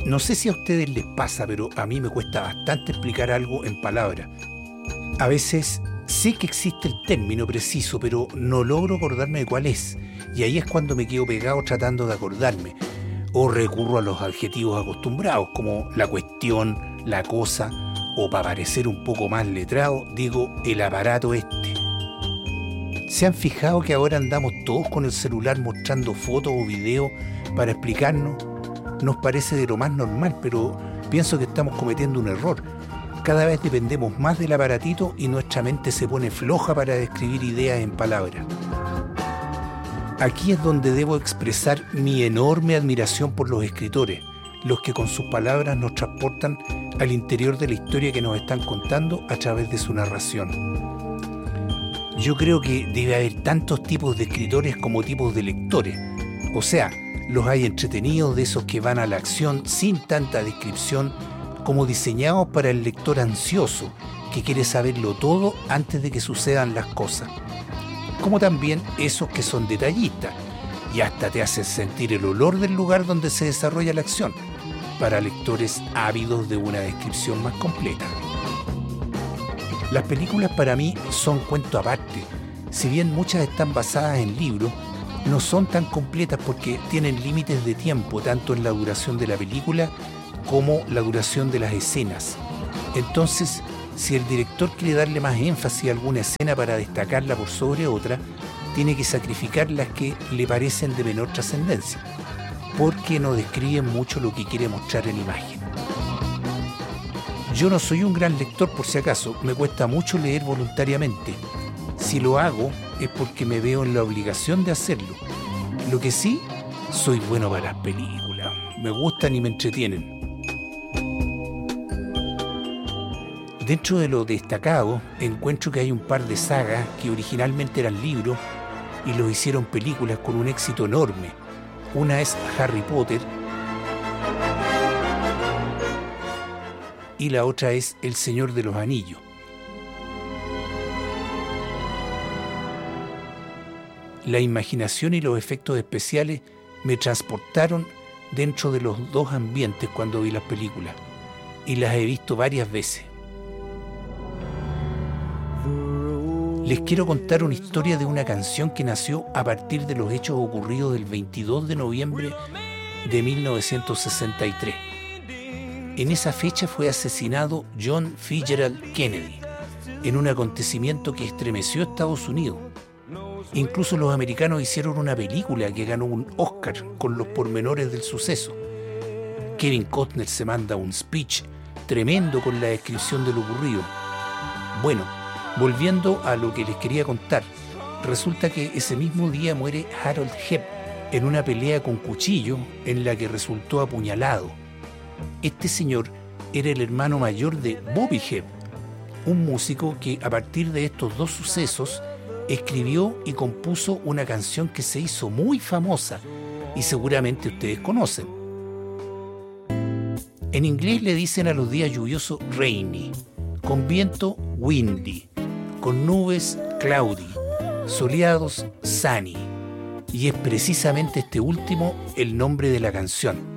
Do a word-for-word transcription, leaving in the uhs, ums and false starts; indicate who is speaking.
Speaker 1: No sé si a ustedes les pasa, pero a mí me cuesta bastante explicar algo en palabras. A veces sé que existe el término preciso, pero no logro acordarme de cuál es. Y ahí es cuando me quedo pegado tratando de acordarme. O recurro a los adjetivos acostumbrados, como la cuestión, la cosa, o para parecer un poco más letrado, digo el aparato este. ¿Se han fijado que ahora andamos todos con el celular mostrando fotos o videos para explicarnos? Nos parece de lo más normal, pero pienso que estamos cometiendo un error. Cada vez dependemos más del aparatito y nuestra mente se pone floja para describir ideas en palabras. Aquí es donde debo expresar mi enorme admiración por los escritores, los que con sus palabras nos transportan al interior de la historia que nos están contando a través de su narración. Yo creo que debe haber tantos tipos de escritores como tipos de lectores. O sea, los hay entretenidos, de esos que van a la acción sin tanta descripción, como diseñados para el lector ansioso, que quiere saberlo todo antes de que sucedan las cosas. Como también esos que son detallistas, y hasta te hacen sentir el olor del lugar donde se desarrolla la acción, para lectores ávidos de una descripción más completa. Las películas para mí son cuento aparte. Si bien muchas están basadas en libros, no son tan completas porque tienen límites de tiempo, tanto en la duración de la película como la duración de las escenas. Entonces, si el director quiere darle más énfasis a alguna escena para destacarla por sobre otra, tiene que sacrificar las que le parecen de menor trascendencia, porque no describen mucho lo que quiere mostrar en imagen. Yo no soy un gran lector, por si acaso, me cuesta mucho leer voluntariamente. Si lo hago es porque me veo en la obligación de hacerlo. Lo que sí, soy bueno para las películas, me gustan y me entretienen. Dentro de lo destacado, encuentro que hay un par de sagas que originalmente eran libros y los hicieron películas con un éxito enorme. Una es Harry Potter y la otra es El Señor de los Anillos. La imaginación y los efectos especiales me transportaron dentro de los dos ambientes cuando vi las películas, y las he visto varias veces. Les quiero contar una historia de una canción que nació a partir de los hechos ocurridos del veintidós de noviembre de mil novecientos sesenta y tres. En esa fecha fue asesinado John Fitzgerald Kennedy, en un acontecimiento que estremeció a Estados Unidos. Incluso los americanos hicieron una película que ganó un Oscar con los pormenores del suceso. Kevin Costner se manda un speech tremendo con la descripción de lo ocurrido. Bueno, volviendo a lo que les quería contar, resulta que ese mismo día muere Harold Hepp en una pelea con cuchillo en la que resultó apuñalado. Este señor era el hermano mayor de Bobby Hepp, un músico que a partir de estos dos sucesos escribió y compuso una canción que se hizo muy famosa y seguramente ustedes conocen. En inglés le dicen a los días lluviosos rainy, con viento windy, con nubes cloudy, soleados sunny, y es precisamente este último el nombre de la canción.